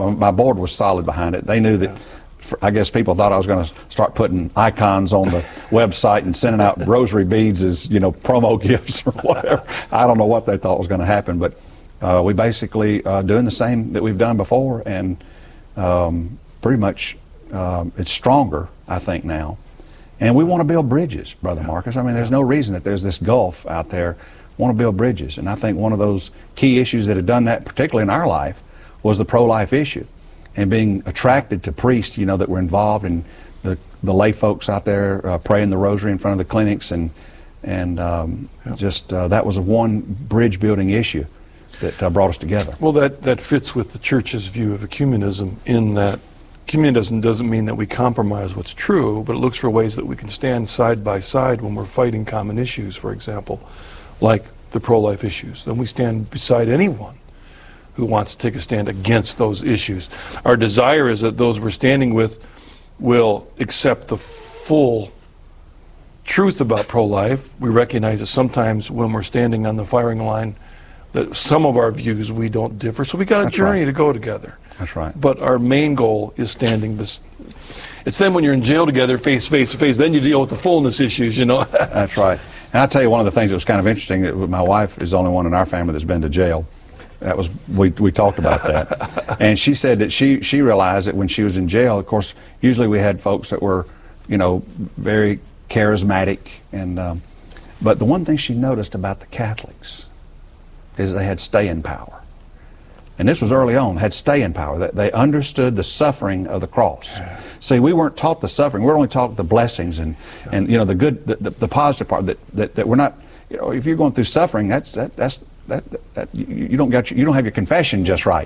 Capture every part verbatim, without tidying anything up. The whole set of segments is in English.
my board was solid behind it. They knew that. For, I guess people thought I was going to start putting icons on the website and sending out rosary beads as, you know, promo gifts or whatever. I don't know what they thought was going to happen, but uh, we basically uh, doing the same that we've done before, and um, pretty much um, it's stronger, I think, now. And we want to build bridges, Brother Marcus. I mean, there's no reason that there's this gulf out there. We want to build bridges, and I think one of those key issues that had done that, particularly in our life, was the pro-life issue. And being attracted to priests, you know, that were involved in the, the lay folks out there uh, praying the rosary in front of the clinics, and and um, yep. just uh, that was one bridge building issue that uh, brought us together. Well, that, that fits with the church's view of ecumenism, in that ecumenism doesn't mean that we compromise what's true, but it looks for ways that we can stand side by side when we're fighting common issues, for example, like the pro-life issues. Then we stand beside anyone who wants to take a stand against those issues. Our desire is that those we're standing with will accept the full truth about pro-life. We recognize that sometimes when we're standing on the firing line, that some of our views we don't differ, so we got a That's journey right. to go together. That's right. But our main goal is standing bes- it's then when you're in jail together, face face to face, then you deal with the fullness issues, you know. That's right. And I'll tell you one of the things that was kind of interesting, that my wife is the only one in our family that's been to jail. That was we we talked about that, and she said that she she realized that when she was in jail, of course, usually we had folks that were, you know, very charismatic, and um, but the one thing she noticed about the Catholics is they had staying power, and this was early on. Had staying power. That they understood the suffering of the cross. See, we weren't taught the suffering. We were only taught the blessings and and you know the good, the, the, the positive part. That, that that we're not. You know, if you're going through suffering, that's that that's. That, that you, you don't got your, you don't have your confession just right,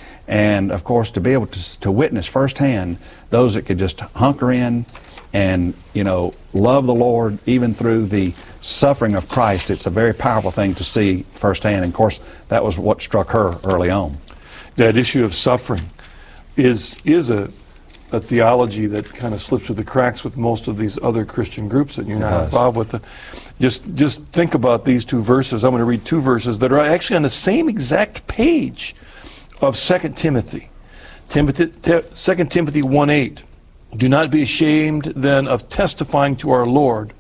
and of course to be able to to witness firsthand those that could just hunker in and you know love the Lord even through the suffering of Christ, it's a very powerful thing to see firsthand. And of course that was what struck her early on. That issue of suffering is is a a theology that kind of slips through the cracks with most of these other Christian groups that you're not involved with. Just just think about these two verses. I'm going to read two verses that are actually on the same exact page of Second Timothy. Timothy te, Second Timothy one eight. Do not be ashamed then of testifying to our Lord,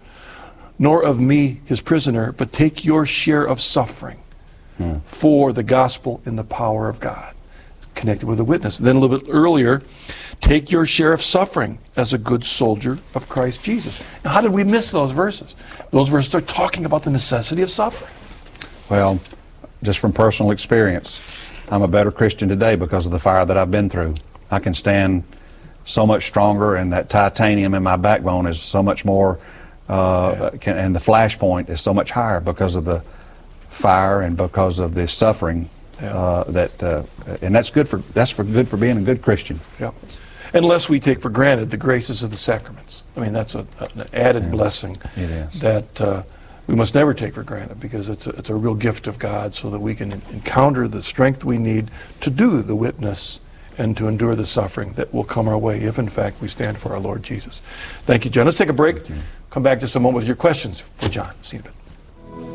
nor of me, his prisoner, but take your share of suffering hmm. for the gospel in the power of God. It's connected with a witness. Then a little bit earlier, take your share of suffering as a good soldier of Christ Jesus. Now, how did we miss those verses? Those verses are talking about the necessity of suffering. Well, just from personal experience, I'm a better Christian today because of the fire that I've been through. I can stand so much stronger, and that titanium in my backbone is so much more, uh, yeah. can, and the flash point is so much higher because of the fire and because of the suffering. Yeah. Uh, that uh, and that's good for that's for good for being a good Christian. Yeah. Unless we take for granted the graces of the sacraments. I mean, that's a, an added yeah. blessing it is. that uh, we must never take for granted, because it's a, it's a real gift of God, so that we can encounter the strength we need to do the witness and to endure the suffering that will come our way if, in fact, we stand for our Lord Jesus. Thank you, John. Let's take a break. Come back just a moment with your questions for John. See you in a bit.